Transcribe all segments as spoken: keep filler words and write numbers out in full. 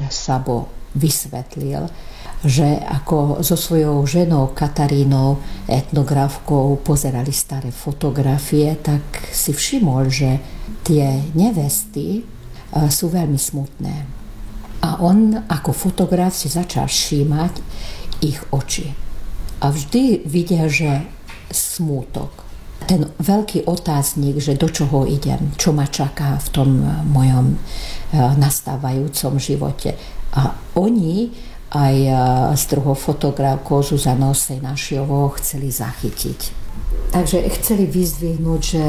Sabo vysvetlil, že ako so svojou ženou Katarínou, etnografkou, pozerali staré fotografie, tak si všimol, že tie nevesty sú veľmi smutné. A on ako fotograf si začal všímať ich oči. A vždy videl, že smútok. Ten veľký otáznik, že do čoho idem, čo ma čaká v tom mojom nastávajúcom živote. A oni aj s druhou fotografkou Zuzanou Sejnašiovou chceli zachytiť. Takže chceli vyzdvihnúť, že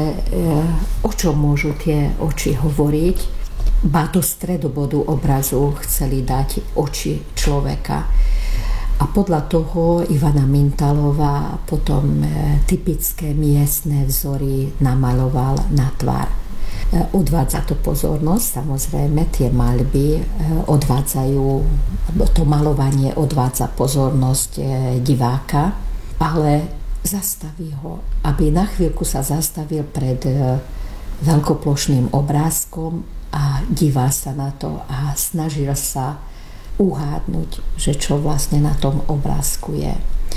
o čom môžu tie oči hovoriť. Ba do stredobodu obrazu chceli dať oči človeka. A podľa toho Ivana Mintalová potom typické miestne vzory namaloval na tvár. Odvádza to pozornosť, samozrejme, tie maľby odvádzajú, to malovanie odvádza pozornosť diváka, ale zastaví ho, aby na chvíľku sa zastavil pred veľkoplošným obrázkom a dívá sa na to a snažil sa uhádnuť, že čo vlastne na tom obrázku je.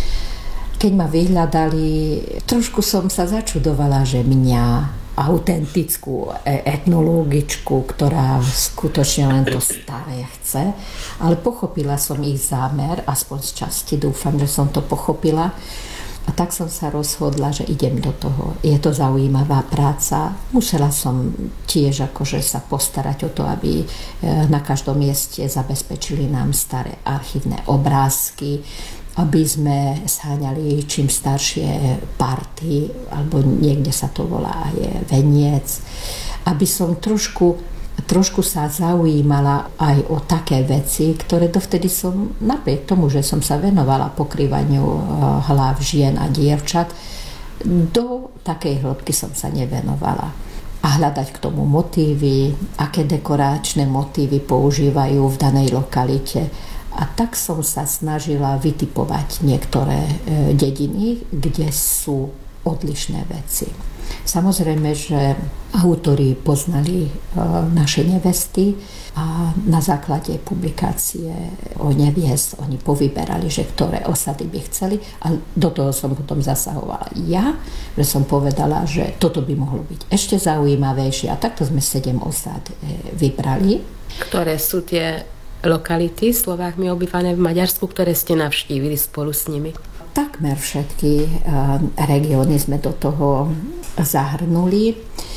Keď ma vyhľadali, trošku som sa začudovala, že mňa, autentickú etnologičku, ktorá skutočne len to staré chce, ale pochopila som ich zámer, aspoň z časti, dúfam, že som to pochopila. A tak som sa rozhodla, že idem do toho. Je to zaujímavá práca. Musela som tiež akože sa postarať o to, aby na každom mieste zabezpečili nám staré archívne obrázky, aby sme sháňali čím staršie party, alebo niekde sa to volá aj veniec, aby som trošku, trošku sa zaujímala aj o také veci, ktoré dovtedy som, napriek tomu, že som sa venovala pokrývaniu hlav žien a dievčat, do takej hĺbky som sa nevenovala. A hľadať k tomu motívy, aké dekoračné motívy používajú v danej lokalite. A tak som sa snažila vytipovať niektoré dediny, kde sú odlišné veci. Samozrejme, že autori poznali naše nevesty a na základe publikácie o neviest oni povyberali, že ktoré osady by chceli, a do toho som potom zasahovala ja, že som povedala, že toto by mohlo byť ešte zaujímavejšie, a takto sme sedem osád vybrali. Ktoré sú tie lokality Slovákmi obývané v Maďarsku, ktoré ste navštívili spolu s nimi? Takmer všetky regióny sme do toho zahrnuli.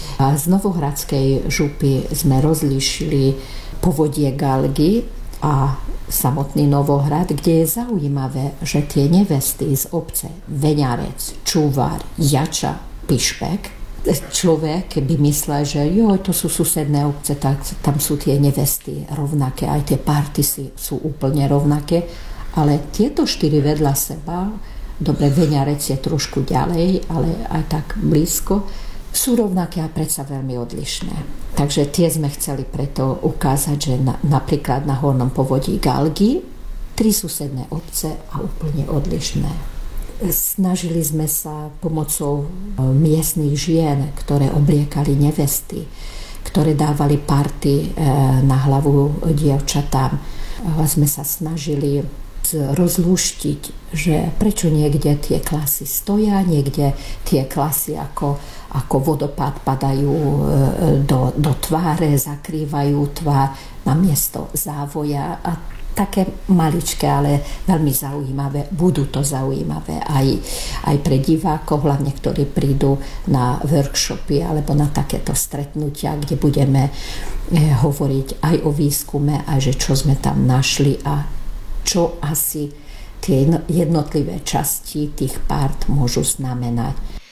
Z Novohradskej župy sme rozlíšili povodie Galgy a samotný Novohrad, kde je zaujímavé, že tie nevesty z obce Veňarec, Čúvar, Jača, Pišpek, človek by myslel, že jo, to sú susedné obce, tak tam sú tie nevesty rovnaké, aj tie party sú úplne rovnaké, ale tieto štyri vedľa seba, dobre, Veňarec je trošku ďalej, ale aj tak blízko, sú rovnaké a predsa veľmi odlišné. Takže tie sme chceli preto ukázať, že na, napríklad na hornom povodí Galgy tri susedné obce a úplne odlišné. Snažili sme sa pomocou miestnych žien, ktoré obliekali nevesty, ktoré dávali party na hlavu dievčatám. Sme sa snažili rozlúštiť, že prečo niekde tie klasy stoja, niekde tie klasy ako, ako vodopád padajú do, do tváre, zakrývajú tvár namiesto závoja, a také maličké, ale veľmi zaujímavé. Budú to zaujímavé aj, aj pre divákov, hlavne ktorí prídu na workshopy alebo na takéto stretnutia, kde budeme hovoriť aj o výskume, aj že čo sme tam našli a čo asi tie jednotlivé časti tých part môžu znamenať.